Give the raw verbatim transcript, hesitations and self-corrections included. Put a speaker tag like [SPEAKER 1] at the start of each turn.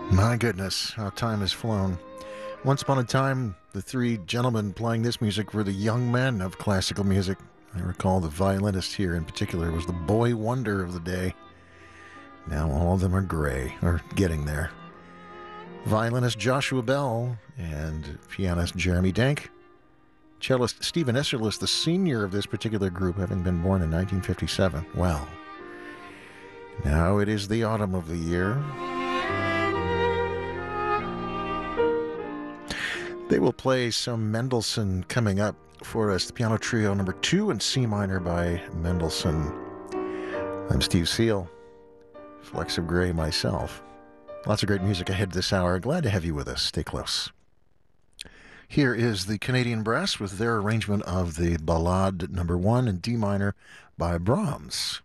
[SPEAKER 1] My goodness, how time has flown. Once upon a time, the three gentlemen playing this music were the young men of classical music. I recall the violinist here in particular was the boy wonder of the day. Now all of them are gray, or getting there. Violinist Joshua Bell and pianist Jeremy Denk. Cellist Stephen Isserlis, the senior of this particular group, having been born in nineteen fifty-seven. Well, now it is the autumn of the year. They will play some Mendelssohn coming up for us. The piano trio number two in C minor by Mendelssohn. I'm Steve Seal, Flecks of Gray myself. Lots of great music ahead this hour. Glad to have you with us. Stay close. Here is the Canadian Brass with their arrangement of the Ballade number one in D minor by Brahms.